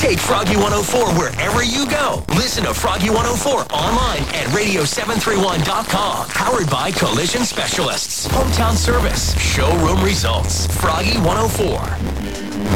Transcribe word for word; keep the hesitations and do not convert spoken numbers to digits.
Take Froggy one oh four wherever you go. Listen to Froggy one oh four online at radio seven three one dot com. Powered by Collision Specialists. Hometown service. Showroom results. Froggy one oh four.